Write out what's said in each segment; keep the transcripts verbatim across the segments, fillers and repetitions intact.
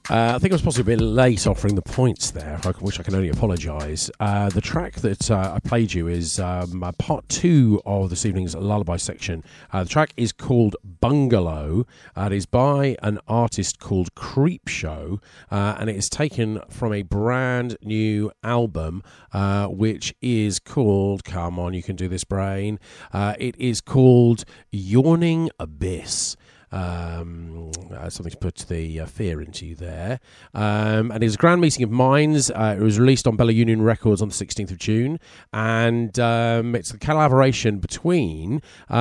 Uh, I think I was possibly a bit late offering the points there, which I can only apologise. Uh, the track that uh, I played you is um, uh, part two of this evening's lullaby section. Uh, the track is called Bungalow. Uh, it is by an artist called Creepshow, uh, and it is taken from a brand new album, uh, which is called, come on, you can do this, brain. Uh, it is called Yawning Abyss. Um, uh, something to put the uh, fear into you there. Um, and it's a grand meeting of minds. Uh, it was released on Bella Union Records on the sixteenth of June. And um, it's a collaboration between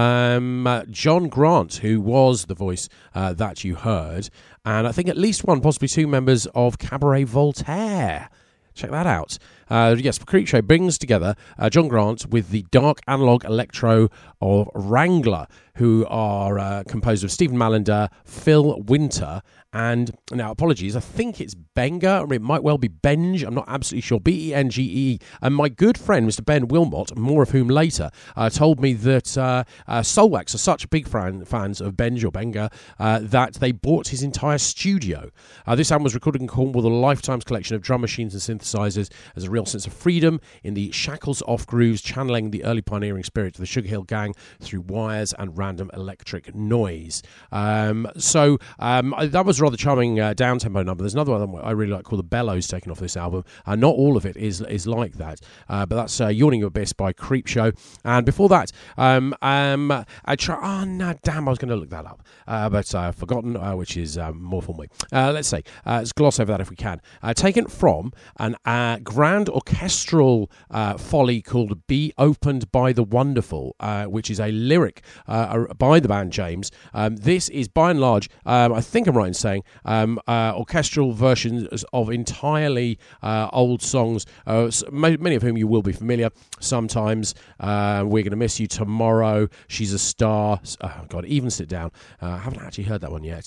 um, uh, John Grant, who was the voice uh, that you heard, and I think at least one, possibly two members of Cabaret Voltaire. Check that out. Uh, yes, Creepshow brings together uh, John Grant with the dark analog electro of Wrangler, who are uh, composed of Stephen Mallender, Phil Winter, and now apologies, I think it's Benga, or it might well be Benge, I'm not absolutely sure, B E N G E E. And my good friend, Mister Ben Wilmot, more of whom later, uh, told me that uh, uh, Soulwax are such big fan, fans of Benge or Benga uh, that they bought his entire studio. Uh, this album was recorded in Cornwall with a Lifetime's collection of drum machines and synthesizers as a real sense of freedom in the shackles off grooves, channeling the early pioneering spirit of the Sugar Hill Gang through wires and random electric noise. Um, so um, that was a rather charming uh, down-tempo number. There's another one I really like called The Bellows taken off this album. Uh, not all of it is is like that, uh, but that's uh, Yawning Abyss by Creepshow. And before that, um, um, I try. Oh no, damn! I was going to look that up, uh, but I've forgotten, uh, which is um, more for me. Uh, let's say uh, let's gloss over that if we can. Uh, taken from an uh, grand orchestral uh, folly called "Be Opened by the Wonderful," uh, which is a lyric uh, by the band James. Um, this is by and large, um, I think I'm right in saying, um, uh, orchestral versions of entirely uh, old songs, uh, many of whom you will be familiar. Sometimes uh, We're Gonna Miss You, Tomorrow, She's a Star. Oh God, Even Sit Down. I uh, haven't actually heard that one yet.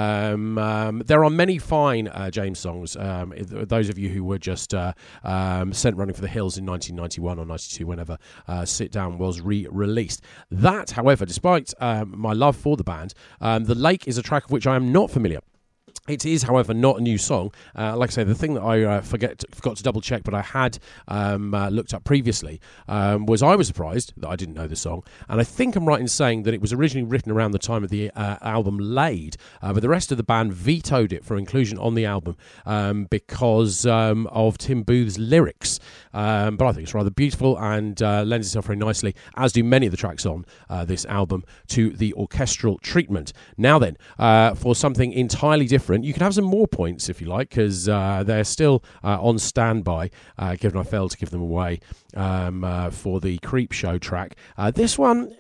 Um, um, there are many fine uh, James songs. Um, those of you who were just uh, um, sent running for the hills in nineteen ninety-one or ninety-two, whenever uh, Sit Down was re-released. That, however, despite um, my love for the band, um, The Lake is a track of which I am not familiar. It is, however, not a new song. Uh, like I say, the thing that I uh, forget forgot to double check, but I had um, uh, looked up previously, um, was I was surprised that I didn't know the song. And I think I'm right in saying that it was originally written around the time of the uh, album Laid, uh, but the rest of the band vetoed it for inclusion on the album um, because um, of Tim Booth's lyrics. Um, but I think it's rather beautiful and uh, lends itself very nicely, as do many of the tracks on uh, this album, to the orchestral treatment. Now then, uh, for something entirely different, you can have some more points if you like, because uh, they're still uh, on standby, uh, given I failed to give them away um, uh, for the Creepshow track. Uh, this one,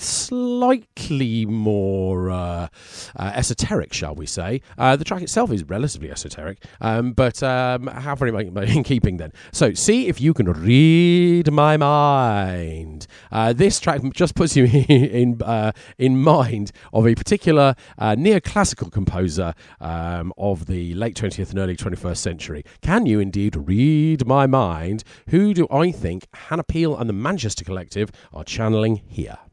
slightly more uh, uh, esoteric, shall we say. Uh, the track itself is relatively esoteric, um, but um, how very much in keeping then. So, see if you can read my mind. Uh, this track just puts you in uh, in mind of a particular uh, neoclassical composer um, of the late twentieth and early twenty-first century. Can you indeed read my mind? Who do I think Hannah Peel and the Manchester Collective are channeling here?